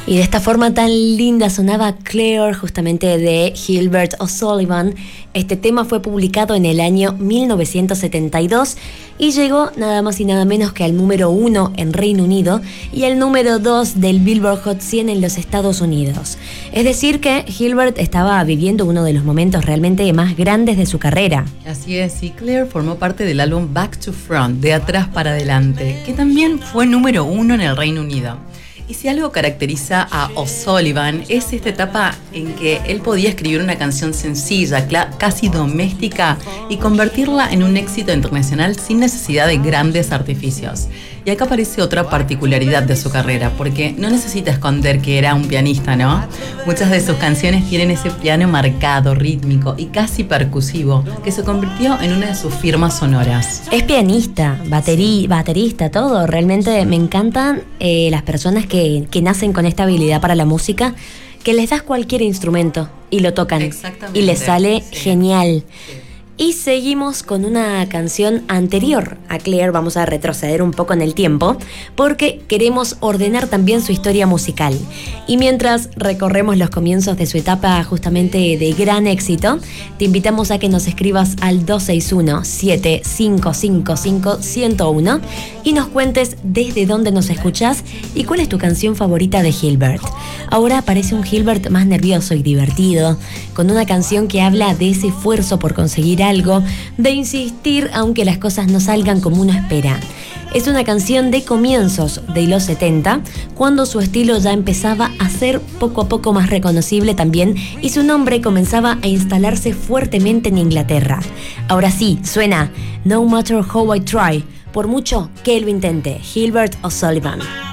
Y de esta forma tan linda sonaba Claire, justamente de Gilbert O'Sullivan. Este tema fue publicado en el año 1972 y llegó nada más y nada menos que al número 1 en Reino Unido y al número 2 del Billboard Hot 100 en los Estados Unidos. Es decir que Gilbert estaba viviendo uno de los momentos realmente más grandes de su carrera. Así es, y Claire formó parte del álbum Back to Front, de atrás para adelante, que también fue número 1 en el Reino Unido. Y si algo caracteriza a O'Sullivan es esta etapa en que él podía escribir una canción sencilla, casi doméstica, y convertirla en un éxito internacional sin necesidad de grandes artificios. Y acá aparece otra particularidad de su carrera, porque no necesita esconder que era un pianista, ¿no? Muchas de sus canciones tienen ese piano marcado, rítmico y casi percusivo, que se convirtió en una de sus firmas sonoras. Es pianista, baterista, todo. Realmente me encantan las personas que nacen con esta habilidad para la música, que les das cualquier instrumento y lo tocan y les sale genial. Sí. Y seguimos con una canción anterior a Claire. Vamos a retroceder un poco en el tiempo porque queremos ordenar también su historia musical. Y mientras recorremos los comienzos de su etapa justamente de gran éxito, te invitamos a que nos escribas al 261-7555-101 y nos cuentes desde dónde nos escuchás y cuál es tu canción favorita de Gilbert. Ahora aparece un Gilbert más nervioso y divertido, con una canción que habla de ese esfuerzo por conseguir algo, de insistir aunque las cosas no salgan como uno espera. Es una canción de comienzos de los 70, cuando su estilo ya empezaba a ser poco a poco más reconocible también y su nombre comenzaba a instalarse fuertemente en Inglaterra. Ahora sí, suena No Matter How I Try, por mucho que él lo intente, Gilbert O'Sullivan.